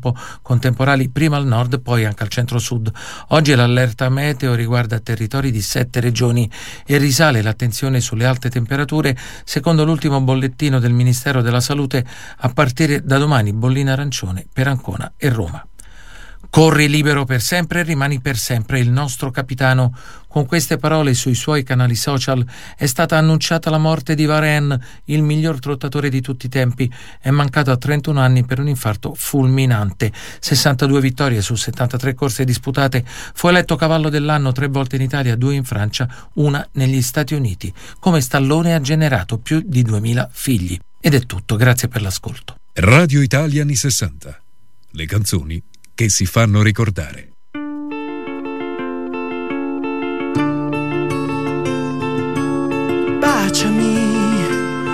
tempo con temporali prima al nord, poi anche al centro-sud. Oggi l'allerta meteo riguarda territori di 7 regioni e risale l'attenzione sulle alte temperature. Secondo l'ultimo bollettino del Ministero della Salute, a partire da domani bollina arancione per Ancona e Roma. Corri libero per sempre, rimani per sempre il nostro capitano. Con queste parole sui suoi canali social è stata annunciata la morte di Varenne, il miglior trottatore di tutti i tempi. È mancato a 31 anni per un infarto fulminante. 62 vittorie su 73 corse disputate. Fu eletto cavallo dell'anno 3 volte in Italia, 2 in Francia, una negli Stati Uniti. Come stallone ha generato più di 2000 figli. Ed è tutto, grazie per l'ascolto. Radio Italia anni 60. Le canzoni che si fanno ricordare.